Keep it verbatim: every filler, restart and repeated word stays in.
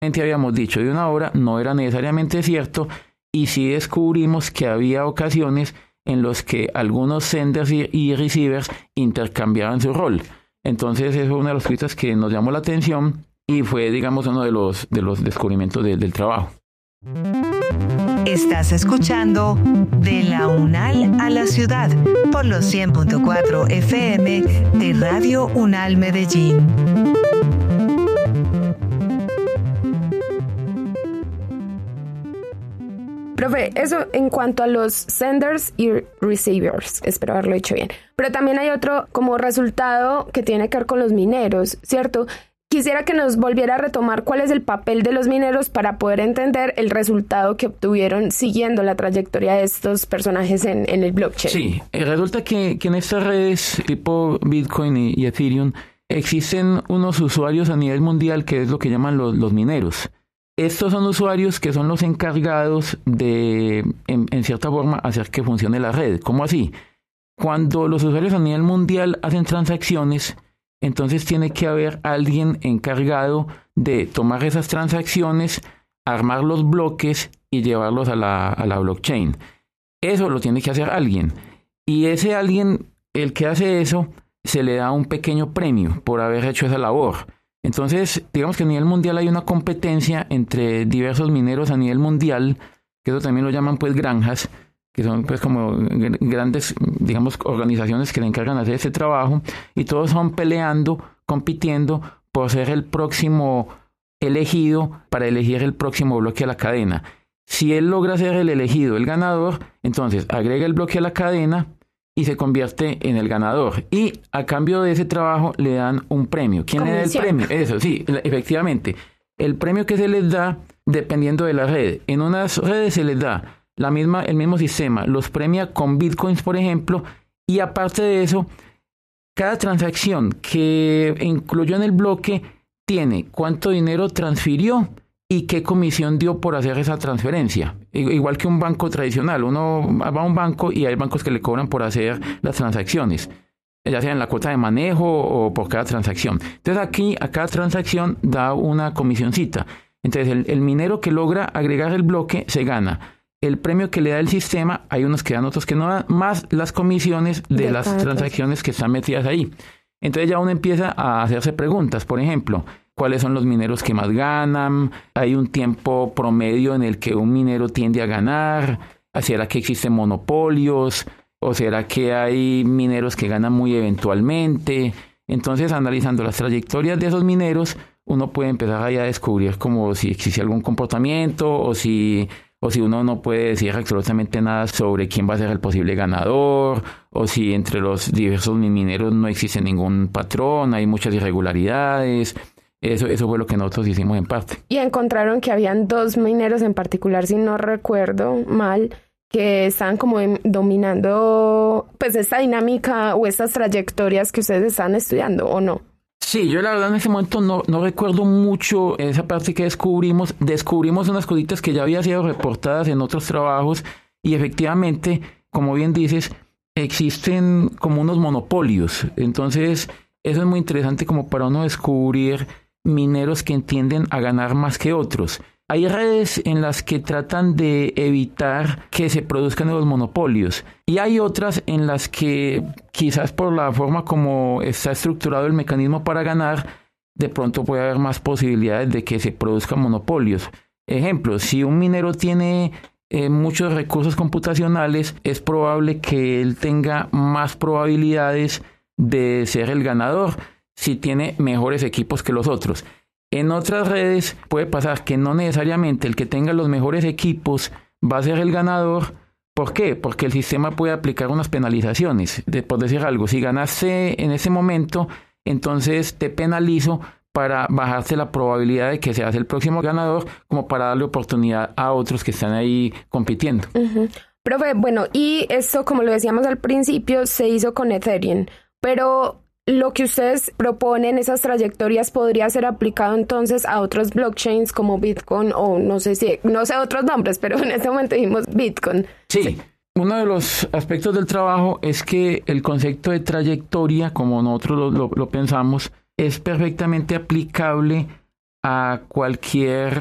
habíamos dicho de una hora no era necesariamente cierto, y sí descubrimos que había ocasiones en los que algunos senders y receivers intercambiaban su rol. Entonces eso fue una de las cosas que nos llamó la atención y fue, digamos, uno de los, de los descubrimientos de, del trabajo. Estás escuchando De la UNAL a la Ciudad por los cien punto cuatro F M de Radio UNAL Medellín. Profe, eso en cuanto a los senders y receivers, espero haberlo dicho bien. Pero también hay otro como resultado que tiene que ver con los mineros, ¿cierto? Quisiera que nos volviera a retomar cuál es el papel de los mineros para poder entender el resultado que obtuvieron siguiendo la trayectoria de estos personajes en, en el blockchain. Sí, resulta que, que en estas redes tipo Bitcoin y, y Ethereum existen unos usuarios a nivel mundial que es lo que llaman los, los mineros. Estos son usuarios que son los encargados de, en, en cierta forma, hacer que funcione la red. ¿Cómo así? Cuando los usuarios a nivel mundial hacen transacciones, entonces tiene que haber alguien encargado de tomar esas transacciones, armar los bloques y llevarlos a la, a la blockchain. Eso lo tiene que hacer alguien. Y ese alguien, el que hace eso, se le da un pequeño premio por haber hecho esa labor. Entonces, digamos que a nivel mundial hay una competencia entre diversos mineros a nivel mundial, que eso también lo llaman pues granjas, que son pues como grandes, digamos, organizaciones que le encargan de hacer ese trabajo, y todos son peleando, compitiendo por ser el próximo elegido para elegir el próximo bloque a la cadena. Si él logra ser el elegido, el ganador, entonces agrega el bloque a la cadena y se convierte en el ganador. Y a cambio de ese trabajo le dan un premio. ¿Quién le da el premio? Eso, sí, efectivamente. El premio que se les da dependiendo de la red. En unas redes se les da la misma, el mismo sistema. Los premia con bitcoins, por ejemplo. Y aparte de eso, cada transacción que incluyó en el bloque tiene cuánto dinero transfirió y qué comisión dio por hacer esa transferencia. Igual que un banco tradicional. Uno va a un banco y hay bancos que le cobran por hacer las transacciones, ya sea en la cuota de manejo o por cada transacción. Entonces aquí a cada transacción da una comisioncita. Entonces el, el minero que logra agregar el bloque se gana el premio que le da el sistema. Hay unos que dan, otros que no dan, más las comisiones de, de las tantos. transacciones que están metidas ahí. Entonces ya uno empieza a hacerse preguntas. Por ejemplo, ¿cuáles son los mineros que más ganan? ¿Hay un tiempo promedio en el que un minero tiende a ganar? ¿Será que existen monopolios? ¿O será que hay mineros que ganan muy eventualmente? Entonces, analizando las trayectorias de esos mineros, uno puede empezar ahí a descubrir como si existe algún comportamiento o si, o si uno no puede decir absolutamente nada sobre quién va a ser el posible ganador, o si entre los diversos mineros no existe ningún patrón, hay muchas irregularidades. Eso, eso fue lo que nosotros hicimos en parte. Y encontraron que habían dos mineros en particular, si no recuerdo mal, que estaban como dominando pues esta dinámica o estas trayectorias que ustedes están estudiando, ¿o no? Sí, yo la verdad en ese momento no, no recuerdo mucho esa parte que descubrimos. Descubrimos unas cositas que ya habían sido reportadas en otros trabajos y efectivamente, como bien dices, existen como unos monopolios. Entonces, eso es muy interesante como para uno descubrir mineros que tienden a ganar más que otros. Hay redes en las que tratan de evitar que se produzcan nuevos monopolios y hay otras en las que quizás por la forma como está estructurado el mecanismo para ganar, de pronto puede haber más posibilidades de que se produzcan monopolios. Ejemplo, si un minero tiene eh, muchos recursos computacionales, es probable que él tenga más probabilidades de ser el ganador si tiene mejores equipos que los otros. En otras redes puede pasar que no necesariamente el que tenga los mejores equipos va a ser el ganador. ¿Por qué? Porque el sistema puede aplicar unas penalizaciones. De, por decir algo, si ganaste en ese momento, entonces te penalizo para bajarte la probabilidad de que seas el próximo ganador, como para darle oportunidad a otros que están ahí compitiendo. Uh-huh. Profe, bueno, y esto, como lo decíamos al principio, se hizo con Ethereum, pero lo que ustedes proponen, esas trayectorias, podría ser aplicado entonces a otros blockchains como Bitcoin o no sé si, no sé otros nombres, pero en este momento dijimos Bitcoin. Sí. sí. Uno de los aspectos del trabajo es que el concepto de trayectoria, como nosotros lo, lo, lo pensamos, es perfectamente aplicable a cualquier